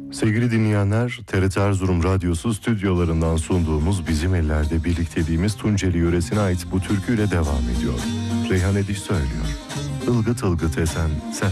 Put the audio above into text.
Sevgili dinleyenler, TRT Erzurum Radyosu stüdyolarından sunduğumuz Bizim Ellerde birlikteliğimiz Tunceli yöresine ait bu türküyle devam ediyor. Reyhan Ediş söylüyor. Ilgıt ılgıt esen